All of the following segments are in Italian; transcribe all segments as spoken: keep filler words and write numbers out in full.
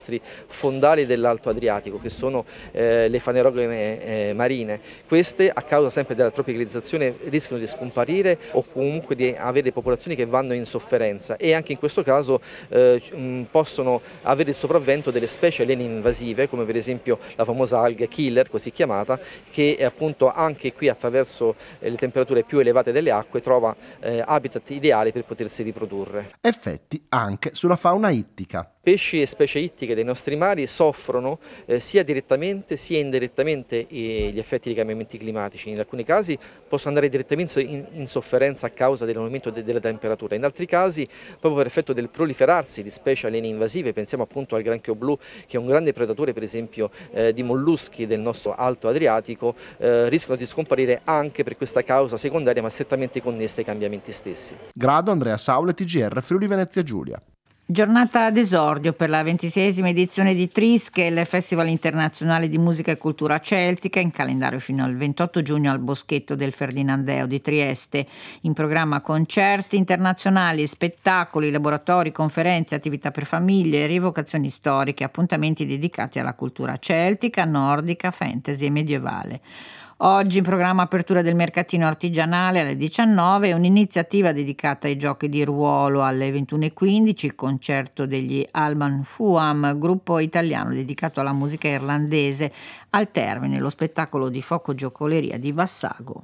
fondali dell'Alto Adriatico, che sono eh, le fanerogame eh, marine. Queste, a causa sempre della tropicalizzazione, rischiano di scomparire o comunque di avere popolazioni che vanno in sofferenza, e anche in questo caso eh, mh, possono avere il sopravvento delle specie aliene invasive, come per esempio la famosa alga killer, così chiamata, che eh, appunto anche qui, attraverso eh, le temperature più elevate delle acque, trova eh, habitat ideali per potersi riprodurre. Effetti anche sulla fauna ittica. Pesci e specie ittiche dei nostri mari soffrono eh, sia direttamente sia indirettamente eh, gli effetti dei cambiamenti climatici. In alcuni casi possono andare direttamente in, in sofferenza a causa dell'aumento de, della temperatura, in altri casi proprio per effetto del proliferarsi di specie aliene invasive. Pensiamo appunto al granchio blu, che è un grande predatore per esempio eh, di molluschi del nostro Alto Adriatico, eh, rischiano di scomparire anche per questa causa secondaria, ma strettamente connessa ai cambiamenti stessi. Grado Andrea Saule, T G R Friuli Venezia Giulia. Giornata d'esordio per la ventiseiesima edizione di Trische, il Festival internazionale di musica e cultura celtica, in calendario fino al ventotto giugno al Boschetto del Ferdinandeo di Trieste. In programma concerti internazionali, spettacoli, laboratori, conferenze, attività per famiglie, rievocazioni storiche, appuntamenti dedicati alla cultura celtica, nordica, fantasy e medievale. Oggi in programma apertura del mercatino artigianale alle diciannove e un'iniziativa dedicata ai giochi di ruolo alle ventuno e quindici, il concerto degli Alban Fuam, gruppo italiano dedicato alla musica irlandese. Al termine lo spettacolo di fuoco giocoleria di Vassago.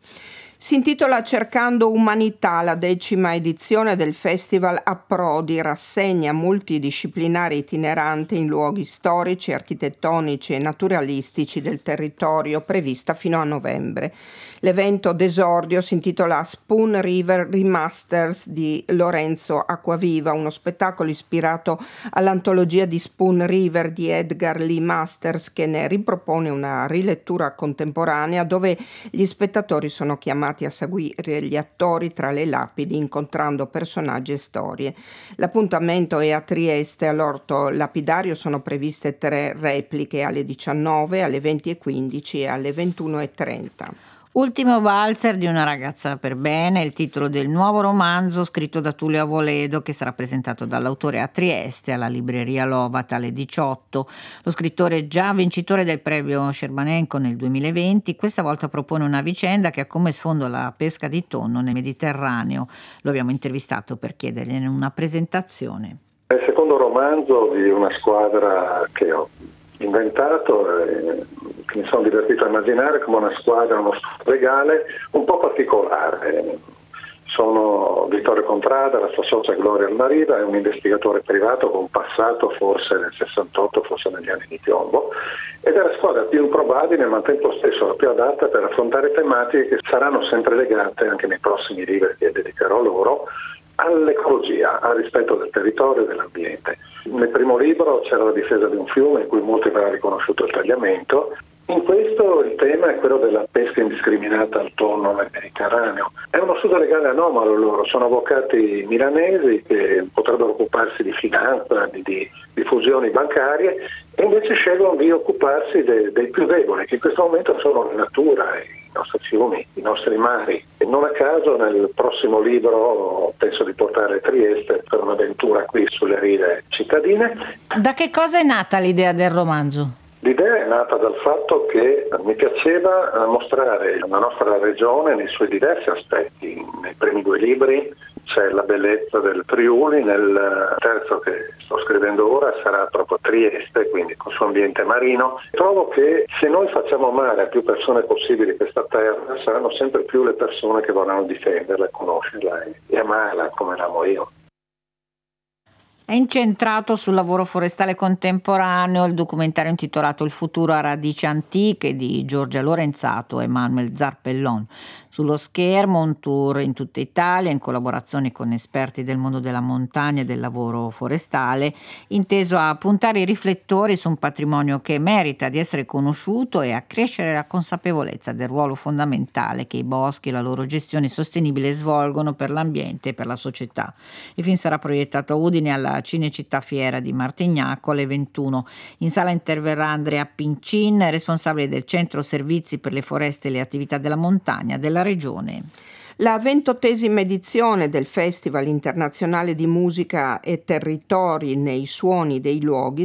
Si intitola Cercando Umanità, la decima edizione del Festival Approdi, rassegna multidisciplinare itinerante in luoghi storici, architettonici e naturalistici del territorio, prevista fino a novembre. L'evento d'esordio si intitola Spoon River Remasters di Lorenzo Acquaviva, uno spettacolo ispirato all'antologia di Spoon River di Edgar Lee Masters, che ne ripropone una rilettura contemporanea dove gli spettatori sono chiamati a seguire gli attori tra le lapidi, incontrando personaggi e storie. L'appuntamento è a Trieste, all'Orto Lapidario sono previste tre repliche alle diciannove, alle venti e quindici e alle ventuno e trenta. Ultimo valzer di una ragazza per bene, il titolo del nuovo romanzo scritto da Tullio Avoledo, che sarà presentato dall'autore a Trieste alla libreria Lovat alle diciotto. Lo scrittore, già vincitore del premio Scerbanenko nel duemilaventi, questa volta propone una vicenda che ha come sfondo la pesca di tonno nel Mediterraneo. Lo abbiamo intervistato per chiedergliene una presentazione. È il secondo romanzo di una squadra che ho inventato e che mi sono divertito a immaginare come una squadra, uno stato legale un po' particolare. Sono Vittorio Contrada, la sua socia Gloria Almariva, è un investigatore privato con passato forse nel sessantotto, forse negli anni di piombo, ed è la squadra più improbabile ma al tempo stesso la più adatta per affrontare tematiche che saranno sempre legate anche nei prossimi libri che dedicherò loro all'ecologia, al rispetto del territorio e dell'ambiente. Nel primo libro c'era la difesa di un fiume in cui molti avranno riconosciuto il tagliamento. In questo il tema è quello della pesca indiscriminata al tonno nel Mediterraneo. È uno studio legale anomalo loro, sono avvocati milanesi che potrebbero occuparsi di finanza, di, di, di fusioni bancarie, e invece scelgono di occuparsi de, dei più deboli, che in questo momento sono la natura, i nostri fiumi, i nostri mari. E non a caso nel prossimo libro penso di portare Trieste per un'avventura qui sulle rive cittadine. Da che cosa è nata l'idea del romanzo? L'idea è nata dal fatto che mi piaceva mostrare la nostra regione nei suoi diversi aspetti. Nei primi due libri c'è la bellezza del Friuli, nel terzo che sto scrivendo ora sarà proprio Trieste, quindi col suo ambiente marino. Trovo che se noi facciamo male a più persone possibili questa terra, saranno sempre più le persone che vorranno difenderla, conoscerla e amarla come l'amo io. È incentrato sul lavoro forestale contemporaneo il documentario intitolato Il futuro a radici antiche di Giorgia Lorenzato e Manuel Zarpellon. Sullo schermo un tour in tutta Italia in collaborazione con esperti del mondo della montagna e del lavoro forestale, inteso a puntare i riflettori su un patrimonio che merita di essere conosciuto e a crescere la consapevolezza del ruolo fondamentale che i boschi e la loro gestione sostenibile svolgono per l'ambiente e per la società. Il film sarà proiettato a Udine alla Cinecittà Fiera di Martignacco alle ventuno. In sala interverrà Andrea Pincin, responsabile del Centro Servizi per le Foreste e le Attività della Montagna della Regione. La ventottesima edizione del Festival internazionale di musica e territori nei suoni dei luoghi